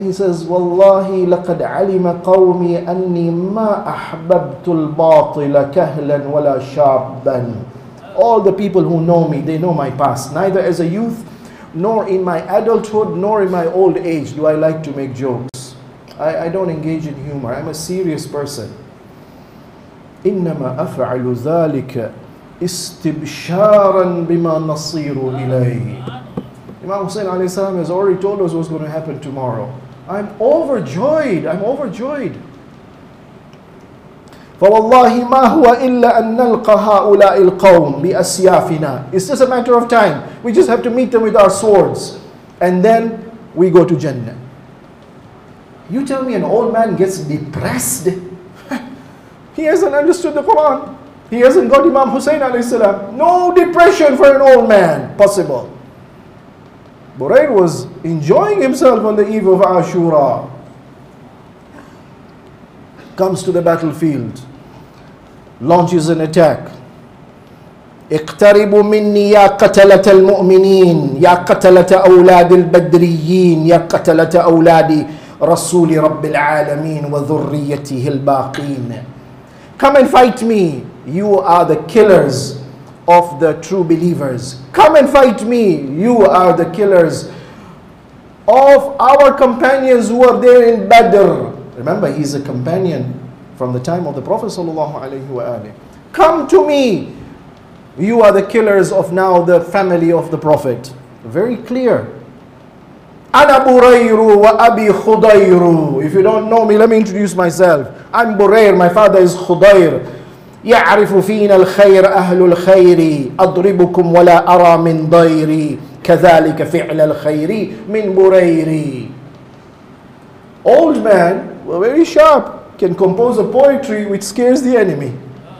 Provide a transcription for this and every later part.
He says, Wallahi laqad alima qawmi anni ma ahbabtul batila kahlan wala shabban. All the people who know me, they know my past. Neither as a youth, nor in my adulthood, nor in my old age do I like to make jokes. I don't engage in humor. I'm a serious person. إنما أفعل ذلك استبشارا بما نصير إليه. Imam Hussein alayhi salam has already told us what's going to happen tomorrow. I'm overjoyed. I'm overjoyed. فَوَاللَّهِ مَا هُوَ إِلَّا أَن نَلْقَ هَؤُلَاءِ الْقَوْمِ بِأَسْيَافِنَا. It's just a matter of time. We just have to meet them with our swords. And then we go to Jannah. You tell me an old man gets depressed? He hasn't understood the Quran. He hasn't got Imam Hussein alayhi salam. No depression for an old man possible. Burair was enjoying himself on the eve of Ashura. Comes to the battlefield, launches an attack. اقتربوا مني يا قتلة المؤمنين يا قتلة أولاد البدريين يا قتلة أولاد رسول رب العالمين وذريته الباقين. Come and fight me. You are the killers of the true believers. Come and fight me. You are the killers of our companions who are there in Badr. Remember, he's a companion from the time of the Prophet ﷺ. Come to me. You are the killers of now the family of the Prophet. Very clear. Ana Burayru wa Abi Khudayru. If you don't know me, let me introduce myself. I'm Burair. My father is Khudayr. يعرف فينا الخير أهل الخير أضربكم ولا أرى من ضيري كذلك فعل الخير من بريري. Old man, well, very sharp, can compose a poetry which scares the enemy.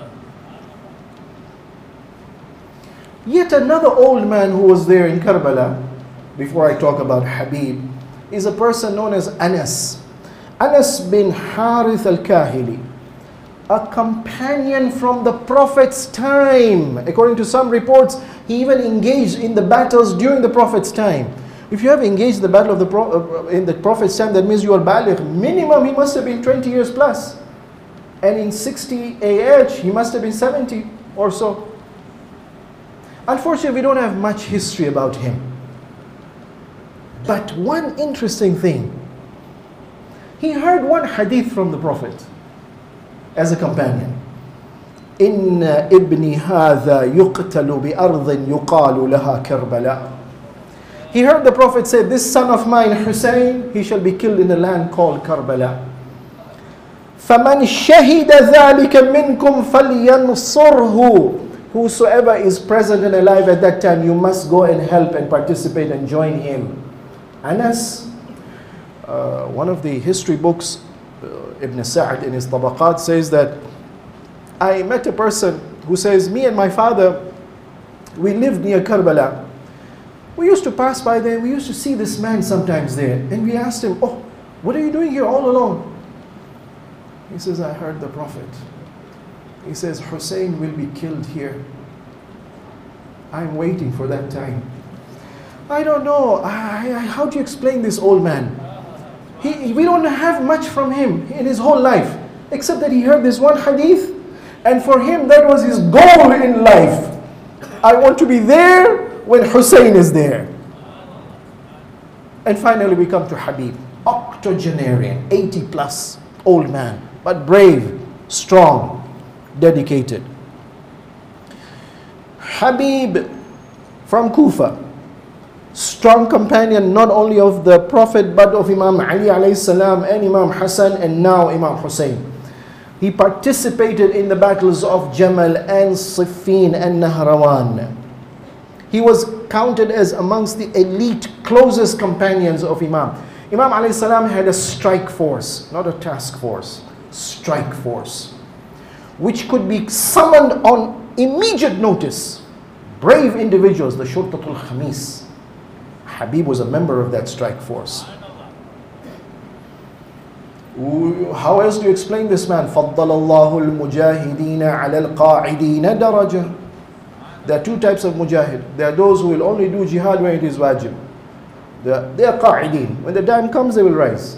Yet another old man who was there in Karbala, before I talk about Habib, is a person known as Anas. Anas bin Harith al-Kahili, a companion from the Prophet's time. According to some reports, he even engaged in the battles during the Prophet's time. If you have engaged in the battle of in the Prophet's time, that means you are baligh. Minimum, he must have been 20 years plus. And in 60 AH, he must have been 70 or so. Unfortunately, we don't have much history about him. But one interesting thing, he heard one hadith from the Prophet as a companion. إن ابني هذا يقتل بأرض يقال لها كربلاء. He heard the Prophet say, this son of mine, Hussein, he shall be killed in a land called Karbala. فَمَنْ شَهِدَ ذَلِكَ مِنْكُمْ فَلْيَنْصُرْهُ. Whosoever is present and alive at that time, you must go and help and participate and join him. Anas, one of the history books, Ibn Sa'd in his Tabaqat says that I met a person who says, me and my father, we lived near Karbala. We used to pass by there. We used to see this man sometimes there. And we asked him, oh, what are you doing here all alone? He says, I heard the Prophet. He says, Hussein will be killed here. I'm waiting for that time. I don't know. How do you explain this old man? We don't have much from him in his whole life, except that he heard this one hadith, and for him that was his goal in life. I want to be there when Hussein is there. And finally we come to Habib, octogenarian, 80 plus, old man, but brave, strong, dedicated. Habib from Kufa, strong companion not only of the Prophet but of Imam Ali alayhi salam and Imam Hassan and now Imam Hussein. He participated in the battles of Jamal and Siffin and Nahrawan. He was counted as amongst the elite, closest companions of Imam. Imam alayhi salam had a strike force, not a task force, strike force, which could be summoned on immediate notice. Brave individuals, the Shurtatul Khamis. Habib was a member of that strike force. How else do you explain this man? فَضَّلَ اللَّهُ الْمُجَاهِدِينَ عَلَى الْقَاعِدِينَ دَرَجَةً. There are two types of mujahid. There are those who will only do jihad when it is wajib. They are qa'ideen. When the time comes, they will rise.